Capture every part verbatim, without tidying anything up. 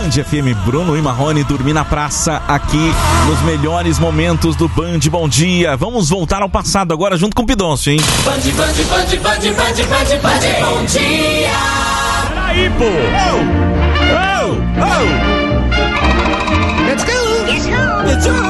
Band F M, Bruno e Marrone, dormir na praça aqui nos melhores momentos do Band Bom Dia. Vamos voltar ao passado agora junto com o Pidoncio, hein? Band, Band, Band, Band, Band, Band, Band, Bom Dia! Peraí, pô! Oh! Oh! Oh! Let's go! Let's go! Let's go!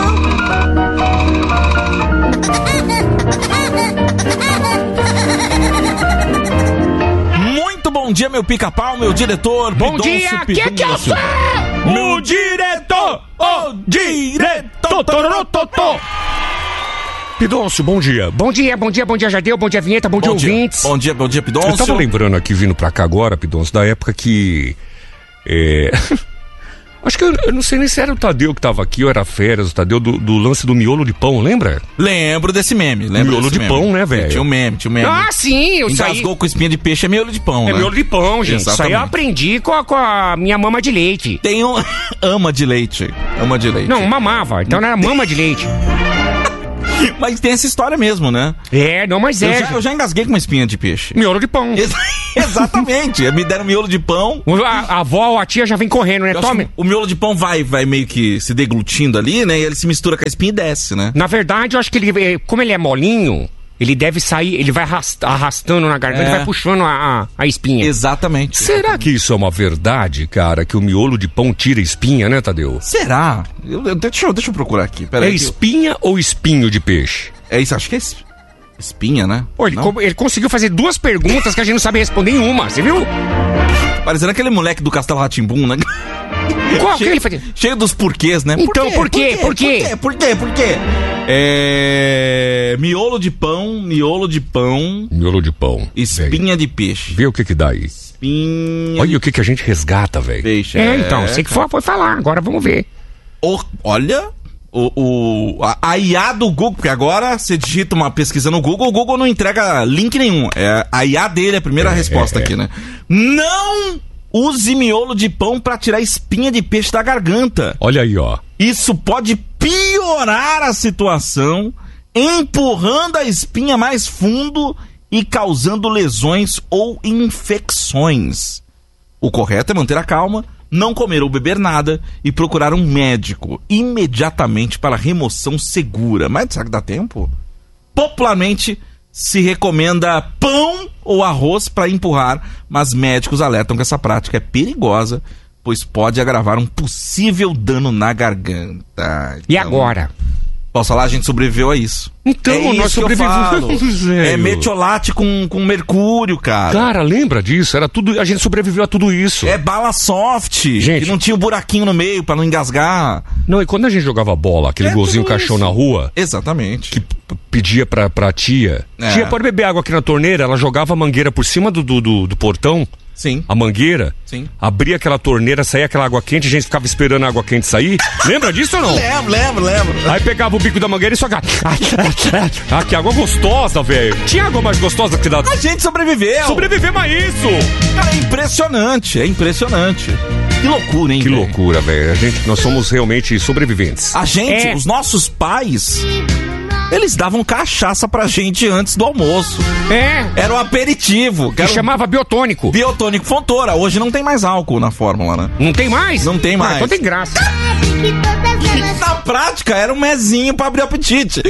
Muito bom dia, meu pica-pau, meu diretor. Bom Pidoncio, dia, que é que eu sou? O diretor! O diretor! Tororototô. Pidoncio, bom dia. Bom dia, bom dia, bom dia, Jadeu, bom dia, Vinheta, bom, Bom dia, dia, ouvintes. bom dia, bom dia, Pidoncio. Eu tava lembrando aqui, vindo pra cá agora, Pidoncio, da época que... É... Acho que eu, eu não sei nem se era o Tadeu que tava aqui, ou era Férias, o Tadeu, do, do lance do miolo de pão, lembra? Lembro desse meme. Lembro Miolo desse de meme. pão, né, velho? Tinha um meme, tinha um meme. Ah, sim, eu saí... Engasgou com espinha de peixe, é miolo de pão, É né? miolo de pão, gente. Exatamente. Isso aí eu aprendi com a, com a minha mama de leite. Tem um... ama de leite. Ama de leite. Não, mamava, então não era mama de leite. Mas tem essa história mesmo, né? É, não, mas Eu é. já, eu já engasguei com uma espinha de peixe. Miolo de pão. Ex- Exatamente. Me deram miolo de pão. A, a avó ou a tia já vem correndo, né? Eu acho Tome. que o miolo de pão vai, vai meio que se deglutindo ali, né? E ele se mistura com a espinha e desce, né? Na verdade, eu acho que ele, como ele é molinho, ele deve sair, ele vai arrast- arrastando na garganta É. e vai puxando a, a, a espinha. Exatamente. Será que isso é uma verdade, cara? Que o miolo de pão tira espinha, né, Tadeu? Será? Eu, eu- deixa, eu, deixa eu procurar aqui. Pera É aí que eu- espinha ou espinho de peixe? É isso, acho que é es- espinha, né? Pô, ele, Não? co- ele conseguiu fazer duas perguntas que a gente não sabe responder em uma, você viu? Parecendo aquele moleque do Castelo Rá-Tim-Bum, né? Qual que cheio, ele fazia? cheio dos porquês, né? Então, por quê? Por quê? Por quê? Por quê? É... Miolo de pão, miolo de pão, Miolo de pão. espinha de peixe. Vê o que que dá aí. Espinha Olha o que que a gente resgata, de velho. peixe. É, então, você que foi, foi falar, agora vamos ver. O- olha, o, o, a, a I A do Google, porque agora você digita uma pesquisa no Google, o Google não entrega link nenhum. É, a I A dele é a primeira É, resposta é, aqui, né? Não use miolo de pão pra tirar espinha de peixe da garganta. Olha aí, ó. Isso pode piorar a situação, empurrando a espinha mais fundo e causando lesões ou infecções. O correto é manter a calma, não comer ou beber nada e procurar um médico imediatamente para remoção segura. Mas será que dá tempo? Popularmente se recomenda pão ou arroz para empurrar, mas médicos alertam que essa prática é perigosa, pois pode agravar um possível dano na garganta. E Então, agora? posso falar, a gente sobreviveu a isso. Então, é nós isso que eu falo. sobrevivemos, É velho. metiolate com, com mercúrio, cara. Cara, lembra disso? Era tudo, a gente sobreviveu a tudo isso. É bala soft, Gente. que não tinha um buraquinho no meio pra não engasgar. Não, e quando a gente jogava bola, aquele É golzinho tudo caixão isso. na rua, Exatamente. que p- pedia pra, pra tia, É. tia, pode beber água aqui na torneira? Ela jogava a mangueira por cima do, do, do, do portão, Sim. a mangueira, Sim. abria aquela torneira, saía aquela água quente, a gente ficava esperando a água quente sair. Lembra disso ou não? Lembro, lembro, lembro. Aí pegava o bico da mangueira e só... Ah, que água gostosa, velho. Tinha água mais gostosa que da... A gente sobreviveu. Sobrevivemos a isso! Cara, é impressionante, é impressionante. Que loucura, hein? Que velho? loucura, velho. A gente, nós somos realmente sobreviventes. A gente, É. os nossos pais, eles davam cachaça pra gente antes do almoço. É, Era o aperitivo. Que que era o chamava biotônico. biotônico Fontoura. Hoje não tem mais álcool na fórmula, né? Não tem mais? Não tem mais. Ah, então tem graça. Na prática, era um mezinho pra abrir o apetite.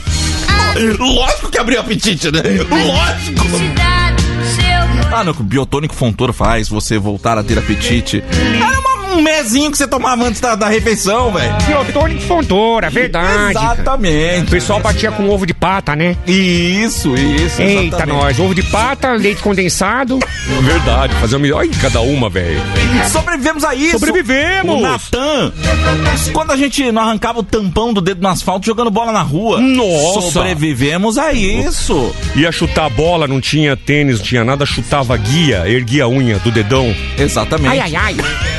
Lógico que abriu o apetite, né? Lógico. Ah, não, que o biotônico Fontoura faz você voltar a ter apetite. Era uma- um mezinho que você tomava antes da, da refeição, velho. Biotônico Fontoura, verdade. cara. Exatamente. O pessoal batia com ovo de pata, né? Isso, isso. Eita, exatamente. nós. Ovo de pata, leite condensado. Verdade. Fazer uma... Olha cada uma, velho. Sobrevivemos a isso. Sobrevivemos. O Natan. Quando a gente não arrancava o tampão do dedo no asfalto jogando bola na rua. Nossa. Sobrevivemos a isso. Ia chutar bola, não tinha tênis, não tinha nada, chutava guia, erguia a unha do dedão. Exatamente. Ai, ai, ai.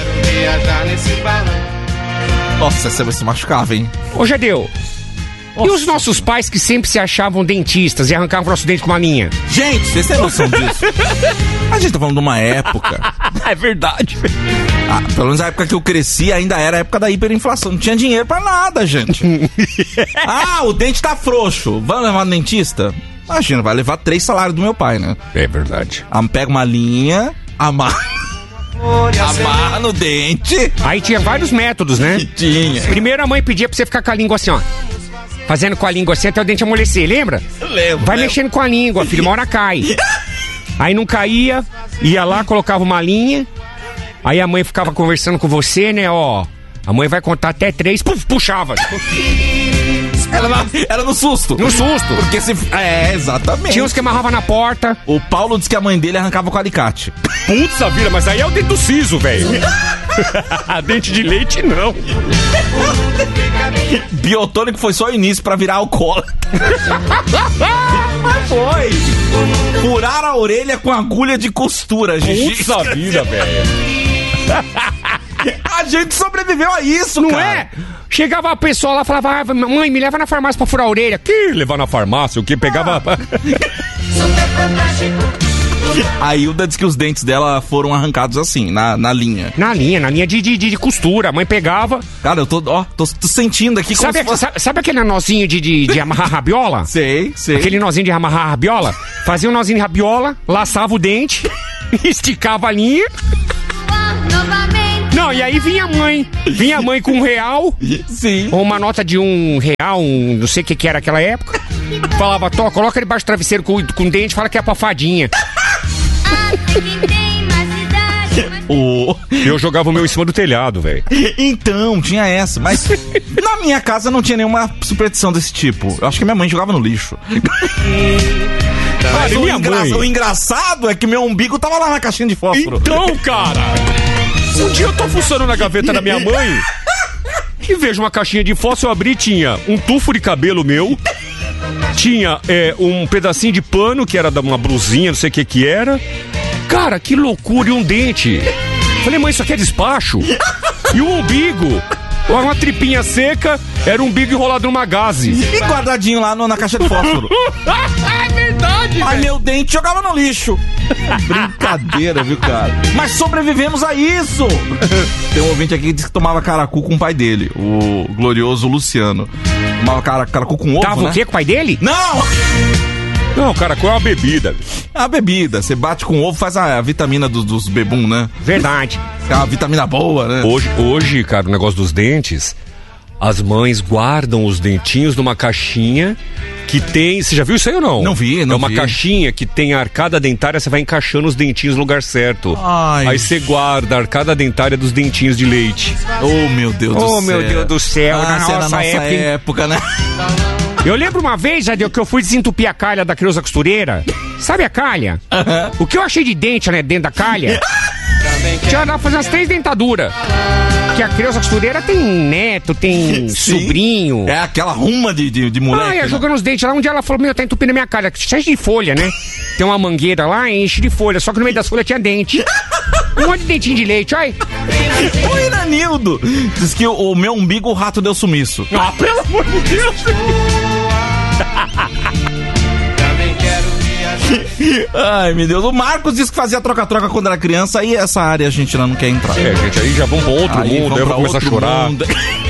Nossa, você vai se machucava, hein? Ô, Jadeu. E os nossos pais que sempre se achavam dentistas e arrancavam o nosso dente com uma linha? Gente, vocês têm noção disso? A gente tá falando de uma época. É verdade. Ah, pelo menos a época que eu cresci ainda era a época da hiperinflação. Não tinha dinheiro pra nada, gente. Ah, o dente tá frouxo. Vamos levar no dentista? Imagina, vai levar três salários do meu pai, né? É verdade. Ah, pega uma linha, amarra. Amarra no dente. Aí tinha vários métodos, né? Tinha. Primeiro a mãe pedia pra você ficar com a língua assim, ó. Fazendo com a língua assim até o dente amolecer, lembra? Lembro. Vai lembro. mexendo com a língua, filho, uma hora cai. Aí não caía, ia lá, colocava uma linha. Aí a mãe ficava conversando com você, né, ó. A mãe vai contar até três, puf, puxava. Era, na- era no susto. No susto. Porque se. É, exatamente. Tinha uns que amarrava na porta. O Paulo disse que a mãe dele arrancava com alicate. Putz, a vida, mas aí é o dente do siso, velho. Dente de leite, não. Biotônico foi só o início pra virar alcoólatra. Mas foi. Furar a orelha com agulha de costura, Gigi. Putz, a vida, velho. A gente sobreviveu a isso, Não cara. é? Chegava a pessoa lá e falava, ah, mãe, me leva na farmácia pra furar a orelha. Que levar na farmácia? O que? Pegava... A Hilda disse que os dentes dela foram arrancados assim, na, na linha. Na linha, na linha de, de, de costura. A mãe pegava... Cara, eu tô, ó, tô, tô sentindo aqui como Sabe, se fosse... sabe, sabe aquele nozinho de, de, de amarrar rabiola? Sei, sei. Aquele nozinho de amarrar rabiola? Fazia um nozinho de rabiola, laçava o dente, esticava a linha. Não, e aí vinha a mãe. Vinha a mãe com um real, Sim. ou uma nota de um real, um, não sei o que que era aquela época. Falava, Tó, coloca debaixo do travesseiro com, com dente, fala que é pra fadinha. O... Eu jogava o meu em cima do telhado, velho. Então, tinha essa. Mas na minha casa não tinha nenhuma superstição desse tipo. Eu acho que minha mãe jogava no lixo. Mas e o, minha engra- mãe? o engraçado é que meu umbigo tava lá na caixinha de fósforo. Então, cara, um dia eu tô fuçando na gaveta da minha mãe e vejo uma caixinha de fósforo, eu abri, tinha um tufo de cabelo meu, tinha é, um pedacinho de pano, que era de uma blusinha, não sei o que que era. Cara, que loucura, e um dente. Falei, mãe, isso aqui é despacho? E o umbigo, uma tripinha seca, era um umbigo enrolado numa gaze. E guardadinho lá no- na caixa de fósforo. É verdade, Aí meu dente jogava no lixo. Brincadeira, viu, cara? Mas sobrevivemos a isso. Tem um ouvinte aqui que disse que tomava caracu com o pai dele, o glorioso Luciano. Tomava cara, caracu com ovo, Tava né? o quê com o pai dele? Não! Não, cara, qual é uma bebida? A bebida. Você bate com ovo, faz a, a vitamina do- dos bebum, né? Verdade. É uma vitamina boa, né? Hoje, hoje, cara, o negócio dos dentes, as mães guardam os dentinhos numa caixinha que tem... Você já viu isso aí ou não? Não vi, não É uma vi. caixinha que tem a arcada dentária, você vai encaixando os dentinhos no lugar certo. Ai. Aí você guarda a arcada dentária dos dentinhos de leite. Oh, meu Deus do céu. Oh, meu Deus do céu, Ah, na essa é nossa nossa época, hein? época, né? Eu lembro uma vez, Jadeu, que eu fui desentupir a calha da Creuza Costureira. Sabe a calha? O que eu achei de dente, né, dentro da calha? Tinha dá pra fazer umas três dentaduras. Que a Creuza Costureira tem neto, tem Sim. sobrinho. É aquela ruma de, de, de moleque. Ah, ia né? jogando os dentes lá. Um dia ela falou, meu, tá entupindo a minha cara. Cheio de folha, né? Tem uma mangueira lá, enche de folha. Só que no meio das folhas tinha dente. Um monte de dentinho de leite, ai. O Iranildo diz que o, o meu umbigo o rato deu sumiço. Ah, pelo amor de Deus. Ai, meu Deus. O Marcos disse que fazia troca-troca quando era criança e essa área a gente não quer entrar. É, gente, aí já vamos pra outro Aí mundo. vamos Aí eu pra vou começar a outro chorar. mundo.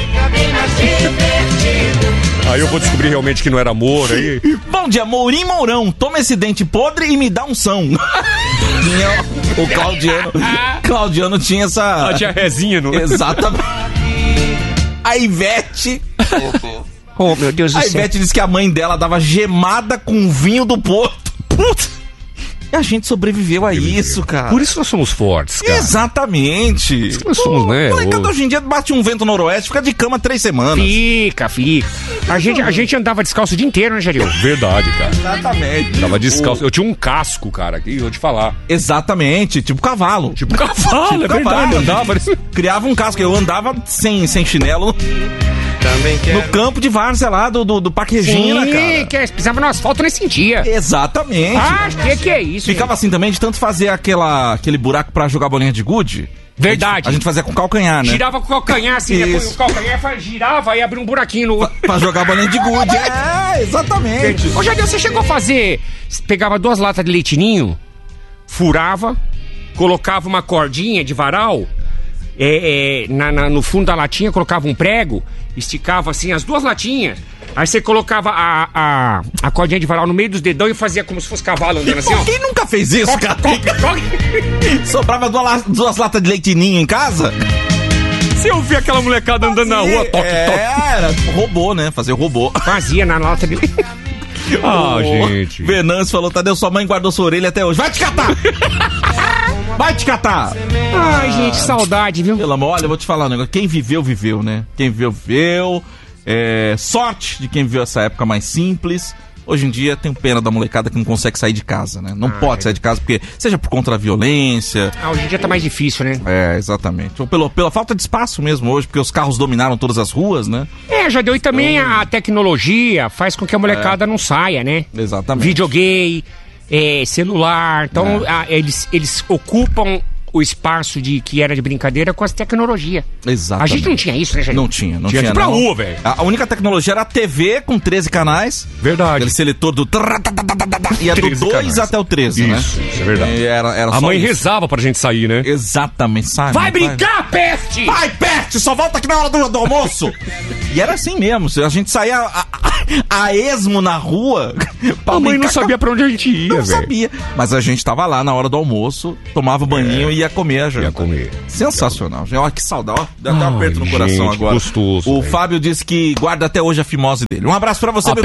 Aí eu vou descobrir realmente que não era amor. Aí... Bom dia, Mourinho Mourão. Toma esse dente podre e me dá um são. Tinha o Claudiano. Claudiano tinha essa. Ah, tinha rezinha, não é? Exatamente. A Ivete. Oh, meu Deus do A céu. Ivete disse que a mãe dela dava gemada com vinho do Porto. Putz. E a gente sobreviveu a isso, cara. Por isso nós somos fortes, cara. Exatamente. Nós somos, né? Molecada o- hoje em dia bate um vento noroeste, fica de cama três semanas. Fica, fica. A gente, a gente andava descalço o dia inteiro, né, Geril? Verdade, cara. Exatamente. Tava descalço. Eu tinha um casco, cara, aqui, vou te falar. Exatamente, tipo cavalo. Tipo cavalo, Tipo é verdade. cavalo. Andava. Criava um casco. Eu andava sem, sem chinelo no campo de várzea lá do, do, do Parque Regina, Sim, cara. que pisava no asfalto nesse sentia. Exatamente. Ah, que que é isso? Ficava assim também de tanto fazer aquela, aquele buraco pra jogar bolinha de gude. Verdade. A gente fazia com calcanhar, né? Girava com o calcanhar assim, depois Isso. o calcanhar fa- girava e abria um buraquinho no... Pra jogar bolinha de gude. É, exatamente. Ô, Jadeu, você chegou a fazer... Pegava duas latas de leitinho, furava, colocava uma cordinha de varal, é, é, na, na- no fundo da latinha colocava um prego, esticava assim as duas latinhas, Aí você colocava a, a, a cordinha de varal no meio dos dedão e fazia como se fosse cavalo andando assim, ó. Quem nunca fez isso, cara? Coca, Coca. Sobrava duas, duas latas de leitinho em casa? Você ouvia aquela molecada andando na rua, toque, é, toque. Era robô, né? Fazer robô. Fazia na lata de... Ah, O gente. Venâncio falou, Tadeu, sua mãe guardou sua orelha até hoje. Vai te catar! Vai te catar! Ai, gente, saudade, viu? Pelo amor, olha, eu vou te falar um negócio. Quem viveu, viveu, né? Quem viveu, viveu. É, sorte de quem viveu essa época mais simples. Hoje em dia tem pena da molecada que não consegue sair de casa, né? Não ah, pode é. sair de casa porque, seja por conta da violência. Ah, hoje em dia tá mais difícil, né? É, exatamente. Ou pelo, pela falta de espaço mesmo hoje, porque os carros dominaram todas as ruas, né? É, já deu. E também a tecnologia faz com que a molecada é. não saia, né? Exatamente. Videogame, é, celular. Então, é. a, eles, eles ocupam o espaço de que era de brincadeira com as tecnologias. Exatamente. A gente não tinha isso, né, gente? Não tinha, não tinha. tinha, Tinha pra não. rua, velho. A única tecnologia era a T V com treze canais. Verdade. Aquele seletor do... Ia do dois até o treze, né? Isso, isso é verdade. E era, era a só mãe isso. rezava pra gente sair, né? Exatamente, sabe? Vai brincar, peste! Vai, peste! Só volta aqui na hora do, do almoço! E era assim mesmo, a gente saía a, a, a esmo na rua. A mãe não sabia pra onde a gente ia, velho. Não sabia. Mas a gente tava lá na hora do almoço, tomava o banhinho É. e ia comer a janta. Ia comer. Sensacional. Olha que saudade. Ó, dá até um Ai, aperto no coração gente, agora. gostoso, o velho. Fábio disse que guarda até hoje a fimose dele. Um abraço pra você, Ah, meu